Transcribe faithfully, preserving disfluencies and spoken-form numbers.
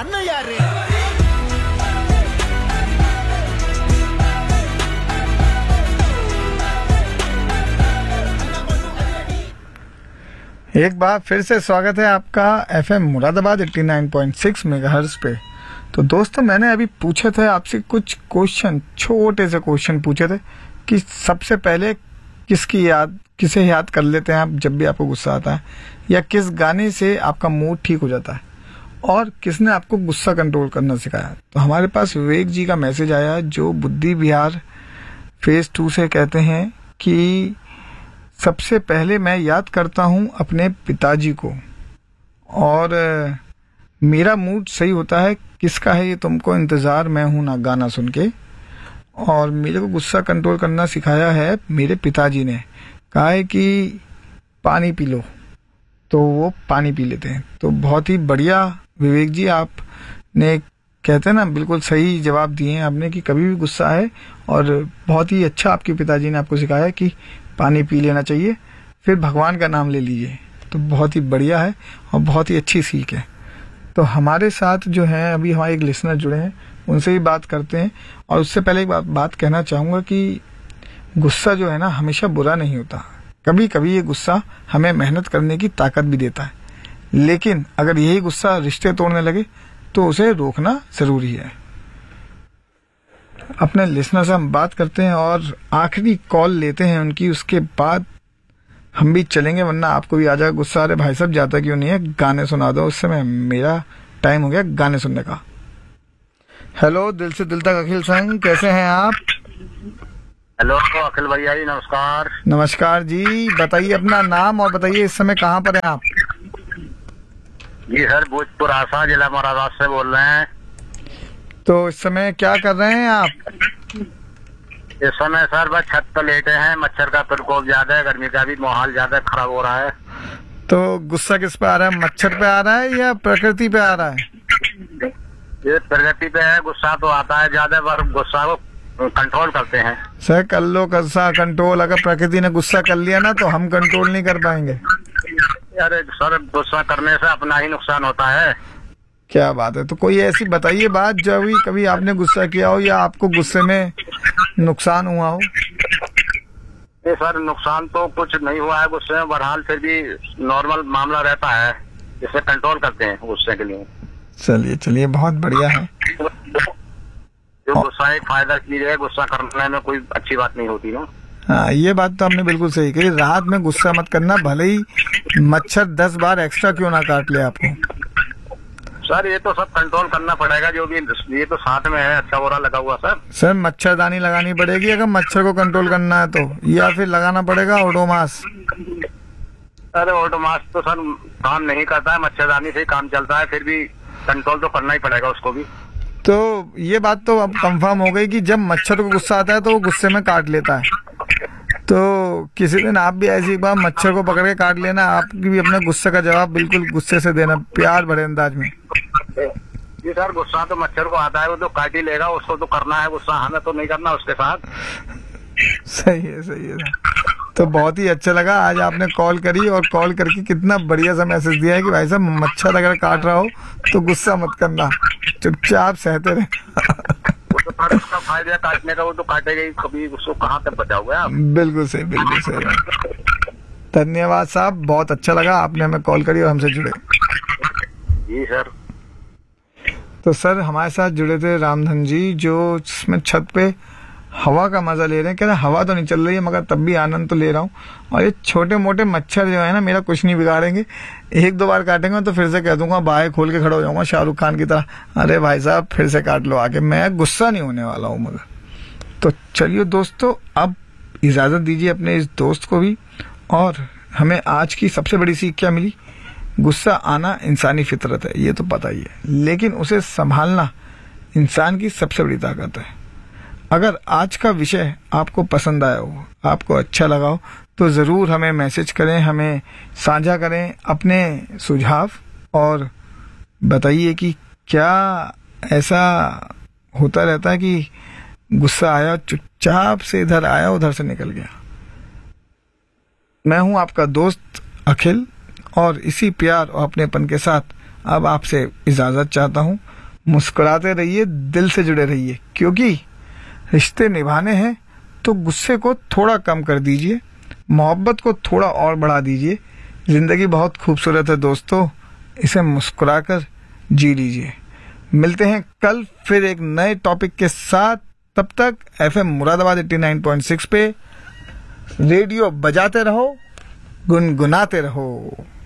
அண்ணன் யாரு? एक बार फिर से स्वागत है आपका एफएम मुरादाबाद नवासी पॉइंट छह मेगाहर्ट्ज पे। तो दोस्तों, मैंने अभी पूछे थे आपसे कुछ क्वेश्चन, छोटे से क्वेश्चन पूछे थे कि सबसे पहले किसकी याद किसे याद कर लेते हैं आप जब भी आपको गुस्सा आता है, या किस गाने से आपका मूड ठीक हो जाता है, और किसने आपको गुस्सा कंट्रोल करना सिखाया। तो हमारे पास विवेक जी का मैसेज आया जो बुद्धि विहार फेज टू से कहते हैं कि सबसे पहले मैं याद करता हूँ अपने पिताजी को, और मेरा मूड सही होता है किसका है ये तुमको इंतज़ार मैं हूँ ना गाना सुन के। और मेरे को गुस्सा कंट्रोल करना सिखाया है मेरे पिताजी ने, कहा है कि पानी पी लो, तो वो पानी पी लेते हैं। तो बहुत ही बढ़िया विवेक जी, आपने कहते हैं ना बिल्कुल सही जवाब दिए हैं आपने कि कभी भी गुस्सा है, और बहुत ही अच्छा आपके पिताजी ने आपको सिखाया कि पानी पी लेना चाहिए, फिर भगवान का नाम ले लीजिए। तो बहुत ही बढ़िया है और बहुत ही अच्छी सीख है। तो हमारे साथ जो है अभी हमारे एक लिसनर जुड़े हैं, उनसे ही बात करते हैं। और उससे पहले एक बात, बात कहना चाहूँगा कि गुस्सा जो है ना हमेशा बुरा नहीं होता। कभी कभी ये गुस्सा हमें मेहनत करने की ताकत भी देता है, लेकिन अगर यही गुस्सा रिश्ते तोड़ने लगे तो उसे रोकना जरूरी है। अपने लिसनर से हम बात करते हैं और आखिरी कॉल लेते हैं उनकी, उसके बाद हम भी चलेंगे, वरना आपको भी आ जाएगा गुस्सा, अरे भाई साहब जाता क्यों नहीं है, गाने सुना दो। उस समय मेरा टाइम हो गया गाने सुनने का। हेलो, दिल से दिल तक अखिल संग, कैसे हैं आप? हेलो अखिल भैया जी, नमस्कार। नमस्कार जी, बताइए अपना नाम और बताइए इस समय कहाँ पर हैं आप? जी सर, भोजपुर आसा जिला मुरादाबाद से बोल रहे हैं। तो इस समय क्या कर रहे हैं आप? इस समय सर बस छत पर लेटे हैं, मच्छर का प्रकोप ज्यादा है, गर्मी का भी माहौल ज्यादा खराब हो रहा है। तो गुस्सा किस पे आ रहा है, मच्छर पे आ रहा है या प्रकृति पे आ रहा है? ये प्रगति पे है, गुस्सा तो आता है ज्यादा, पर गुस्सा को कंट्रोल करते हैं। सर कर लो गुस्सा कंट्रोल, अगर प्रकृति ने गुस्सा कर लिया ना तो हम कंट्रोल नहीं कर पाएंगे। अरे सर, गुस्सा करने से अपना ही नुकसान होता है। क्या बात है। तो कोई ऐसी बताइए बात जो भी कभी आपने गुस्सा किया हो या आपको गुस्से में नुकसान हुआ हो। नहीं सर, नुकसान तो कुछ नहीं हुआ है गुस्से में, बहरहाल फिर भी नॉर्मल मामला रहता है, जिसे कंट्रोल करते हैं गुस्से के लिए। चलिए चलिए, बहुत बढ़िया है। जो गुस्सा एक फायदा चीज है, गुस्सा करने में कोई अच्छी बात नहीं होती ना। हाँ, ये बात तो आपने बिल्कुल सही कही। रात में गुस्सा मत करना, भले ही मच्छर दस बार एक्स्ट्रा क्यों ना काट ले आपको। सर ये तो सब कंट्रोल करना पड़ेगा, जो भी ये तो साथ में है, अच्छा बुरा लगा हुआ सर। सर मच्छरदानी लगानी पड़ेगी अगर मच्छर को कंट्रोल करना है तो, या फिर लगाना पड़ेगा ओडोमास। अरे ओडोमास तो सर काम नहीं करता है, मच्छरदानी से ही काम चलता है, फिर भी कंट्रोल तो करना ही पड़ेगा उसको भी। तो ये बात तो अब कंफर्म हो गई कि जब मच्छर को गुस्सा आता है तो वो गुस्से में काट लेता है। तो किसी दिन आप भी ऐसी एक बार मच्छर को पकड़ के काट लेना, आपकी भी अपने गुस्से का जवाब बिल्कुल गुस्से से देना, प्यार भरे अंदाज में। जी सर, गुस्सा तो मच्छर को आता है, वो तो काट ही लेगा, उसको तो करना है गुस्सा, हमें तो नहीं करना उसके साथ। सही है सही है। तो बहुत ही अच्छा लगा आज आपने कॉल करी, और कॉल करके कितना बढ़िया सा मैसेज दिया है कि भाई साहब मच्छर अगर काट रहा हो तो गुस्सा मत करना, चुपचाप सहते रहे। तो उसका फायदा काटने का, वो तो काटेगा ही, कभी उसको कहाँ तक बचाओगे आप। बिल्कुल सही, बिल्कुल सही। धन्यवाद साहब, बहुत अच्छा लगा आपने हमें कॉल करी और हमसे जुड़े। जी सर। तो सर हमारे साथ जुड़े थे रामधन जी, जो इसमें छत पे हवा का मजा ले रहे हैं। कह रहे हवा तो नहीं चल रही है मगर तब भी आनंद तो ले रहा हूँ, और ये छोटे मोटे मच्छर जो है ना मेरा कुछ नहीं बिगाड़ेंगे। एक दो बार काटेंगे तो फिर से कह दूंगा, बाहें खोल के खड़ा हो जाऊंगा शाहरुख खान की तरह, अरे भाई साहब फिर से काट लो आके। मैं गुस्सा नहीं होने वाला हूँ मगर। तो चलिए दोस्तों, अब इजाजत दीजिए अपने इस दोस्त को भी। और हमें आज की सबसे बड़ी सीख क्या मिली? गुस्सा आना इंसानी फितरत है, ये तो पता ही है, लेकिन उसे संभालना इंसान की सबसे बड़ी ताकत है। अगर आज का विषय आपको पसंद आया हो, आपको अच्छा लगा हो, तो ज़रूर हमें मैसेज करें, हमें साझा करें अपने सुझाव, और बताइए कि क्या ऐसा होता रहता है कि गुस्सा आया चुपचाप से इधर आया उधर से निकल गया। मैं हूं आपका दोस्त अखिल, और इसी प्यार और अपनेपन के साथ अब आपसे इजाज़त चाहता हूं। मुस्कुराते रहिए, दिल से जुड़े रहिए, क्योंकि रिश्ते निभाने हैं तो गुस्से को थोड़ा कम कर दीजिए, मोहब्बत को थोड़ा और बढ़ा दीजिए। ज़िंदगी बहुत खूबसूरत है दोस्तों, इसे मुस्कुराकर जी लीजिए। मिलते हैं कल फिर एक नए टॉपिक के साथ। तब तक एफएम मुरादाबाद नवासी पॉइंट छह पे रेडियो बजाते रहो, गुनगुनाते रहो।